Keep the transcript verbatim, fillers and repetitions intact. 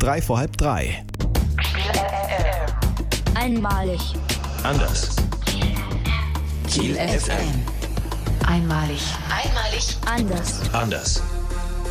drei vor halb drei. Einmalig. Anders. Kiel F M. Einmalig. Einmalig. Anders. Anders.